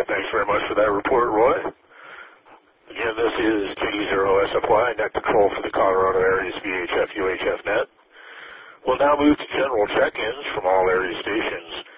Thanks very much for that report, Roy. Again, this is K0SFY, net control for the Colorado area's VHF UHF net. We'll now move to general check-ins from all area stations.